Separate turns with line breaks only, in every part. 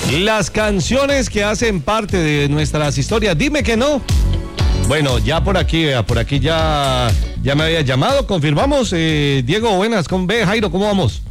Las canciones que hacen parte de nuestras historias. Dime que no. Bueno, ya por aquí ya me había llamado, confirmamos. Diego, buenas, ¿cómo ve? Jairo, ¿cómo vamos?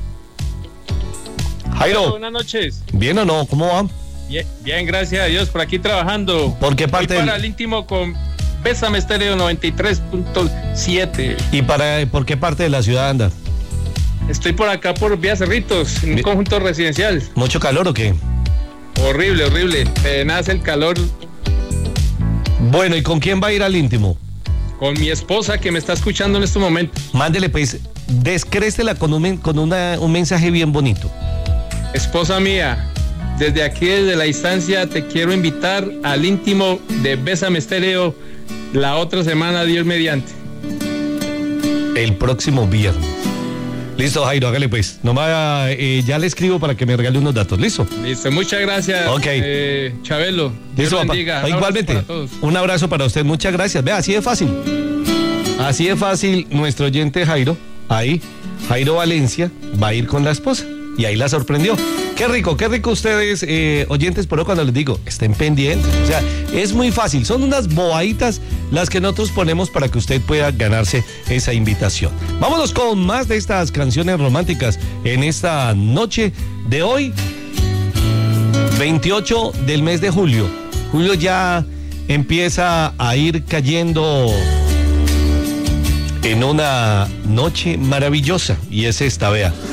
Jairo.
Hola, buenas noches.
¿Bien o no? ¿Cómo va?
Bien, gracias a Dios, por aquí trabajando.
¿Por qué parte?
Voy para el íntimo con Bésame Estéreo 93.7.
¿Y por qué parte de la ciudad anda?
Estoy por acá por Vía Cerritos, en un conjunto residencial.
¿Mucho calor o qué?
Horrible. Nace el calor.
Bueno, ¿y con quién va a ir al íntimo?
Con mi esposa que me está escuchando en este momento.
Mándele pues, descréstela con un mensaje bien bonito.
Esposa mía, desde aquí, desde la distancia, te quiero invitar al íntimo de Bésame Estéreo la otra semana, Dios mediante.
El próximo viernes. Listo, Jairo, hágale pues. Nomás ya le escribo para que me regale unos datos. ¿Listo?
Listo, muchas gracias.
Ok.
Chabelo.
Listo,
Dios
papá.
bendiga.
Igualmente. Un abrazo para usted. Muchas gracias. Vea, así de fácil. Así de fácil, nuestro oyente Jairo, Jairo Valencia, va a ir con la esposa. Y ahí la sorprendió. Qué rico ustedes, oyentes, pero cuando les digo, estén pendientes. O sea, es muy fácil. Son unas bobaditas las que nosotros ponemos para que usted pueda ganarse esa invitación. Vámonos con más de estas canciones románticas en esta noche de hoy, 28 del mes de julio. Julio ya empieza a ir cayendo en una noche maravillosa. Y es esta, vea.